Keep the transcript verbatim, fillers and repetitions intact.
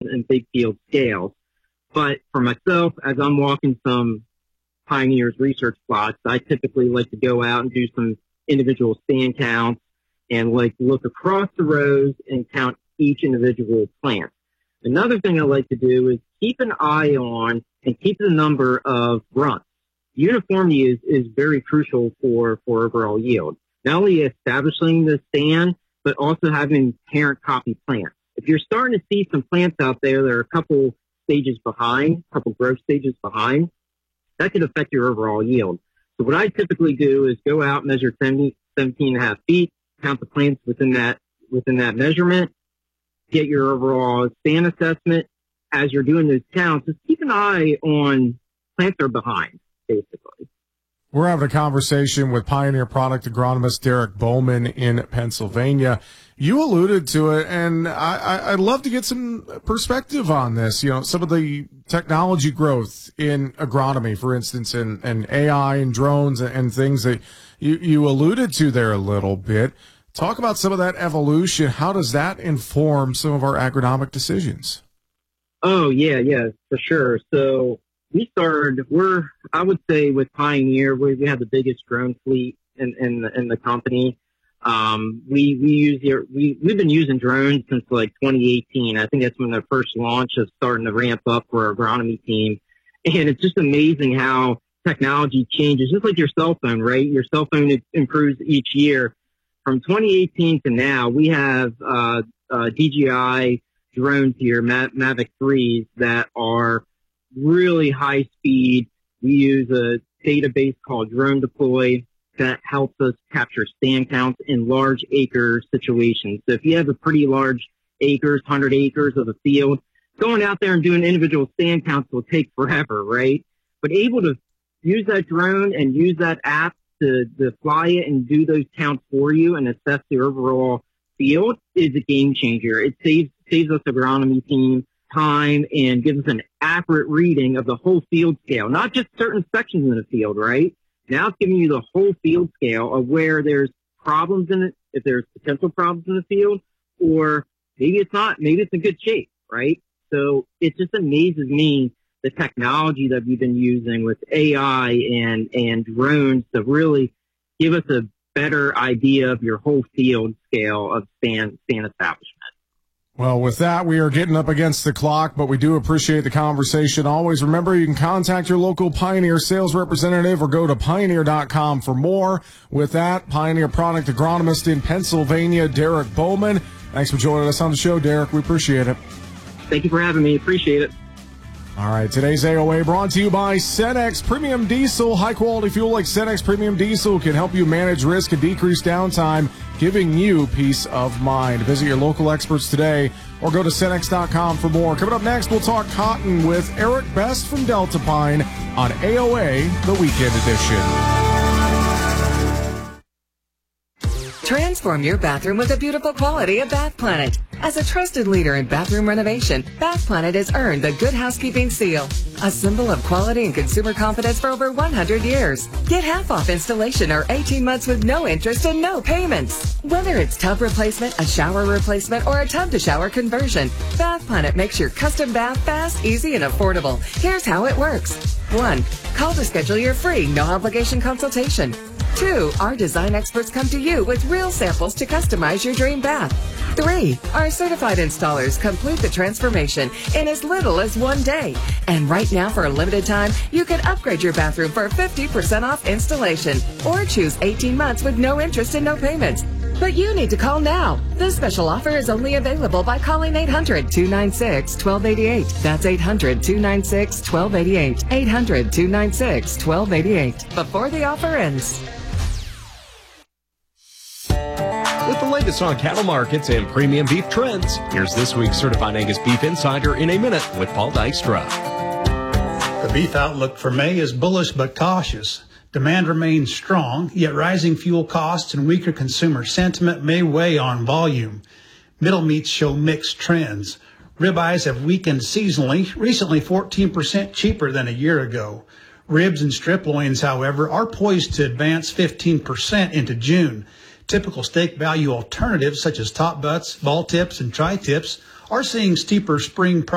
and big field scales. But for myself, as I'm walking some Pioneer's research plots, I typically like to go out and do some individual stand counts and like look across the rows and count each individual plant. Another thing I like to do is keep an eye on and keep the number of grunts. Uniformity is, is very crucial for, for overall yield. Not only establishing the stand, but also having parent copy plants. If you're starting to see some plants out there that are a couple stages behind, a couple growth stages behind, that could affect your overall yield. So what I typically do is go out, measure seventeen and a half feet, count the plants within that, within that measurement, get your overall stand assessment. As you're doing those counts, just keep an eye on plants that are behind, basically. We're having a conversation with Pioneer product agronomist Derek Bowman in Pennsylvania. You alluded to it, and I, I, I'd love to get some perspective on this. You know, some of the technology growth in agronomy, for instance, and, and A I and drones and, and things that you, you alluded to there a little bit. Talk about some of that evolution. How does that inform some of our agronomic decisions? Oh, yeah, yeah, for sure. So we started, we're, I would say with Pioneer, we, we have the biggest drone fleet in, in, the, in the company. Um, we, we use, we, we've been using drones since like twenty eighteen. I think that's when the first launch is starting to ramp up for our agronomy team. And it's just amazing how technology changes, just like your cell phone, right? Your cell phone improves each year. From twenty eighteen to now, we have, uh, uh, D J I drones here, Ma- Mavic threes, that are really high speed. We use a database called Drone Deploy that helps us capture stand counts in large acre situations. So if you have a pretty large acres, one hundred acres of a field, going out there and doing individual stand counts will take forever, right? But able to use that drone and use that app to, to fly it and do those counts for you and assess the overall field is a game changer. It saves saves us agronomy team time and gives us an accurate reading of the whole field scale, not just certain sections in the field, right? Now it's giving you the whole field scale of where there's problems in it, if there's potential problems in the field, or maybe it's not, maybe it's in good shape, right? So it just amazes me the technology that we've been using with A I and, and drones to really give us a better idea of your whole field scale of stand, stand establishment. Well, with that, we are getting up against the clock, but we do appreciate the conversation. Always remember, you can contact your local Pioneer sales representative or go to pioneer dot com for more. With that, Pioneer product agronomist in Pennsylvania, Derek Bowman. Thanks for joining us on the show, Derek. We appreciate it. Thank you for having me. Appreciate it. All right, today's A O A brought to you by Cenex Premium Diesel. High-quality fuel like Cenex Premium Diesel can help you manage risk and decrease downtime, giving you peace of mind. Visit your local experts today or go to cenex dot com for more. Coming up next, we'll talk cotton with Eric Best from Delta Pine on A O A, the Weekend Edition. Transform your bathroom with the beautiful quality of Bath Planet. As a trusted leader in bathroom renovation, Bath Planet has earned the Good Housekeeping Seal, a symbol of quality and consumer confidence for over one hundred years. Get half off installation or eighteen months with no interest and no payments. Whether it's tub replacement, a shower replacement, or a tub-to-shower conversion, Bath Planet makes your custom bath fast, easy, and affordable. Here's how it works. One, call to schedule your free, no-obligation consultation. Two, our design experts come to you with real samples to customize your dream bath. Three, our certified installers complete the transformation in as little as one day. And right now, for a limited time, you can upgrade your bathroom for fifty percent off installation or choose eighteen months with no interest and no payments. But you need to call now. This special offer is only available by calling eight hundred, two nine six, one two eight eight. That's eight hundred, two nine six, one two eight eight. eight hundred, two nine six, one two eight eight. Before the offer ends. With the latest on cattle markets and premium beef trends, here's this week's Certified Angus Beef Insider in a minute with Paul Dykstra. The beef outlook for May is bullish but cautious. Demand remains strong, yet rising fuel costs and weaker consumer sentiment may weigh on volume. Middle meats show mixed trends. Ribeyes have weakened seasonally, recently fourteen percent cheaper than a year ago. Ribs and strip loins, however, are poised to advance fifteen percent into June. Typical steak value alternatives such as top butts, ball tips, and tri-tips are seeing steeper spring prices.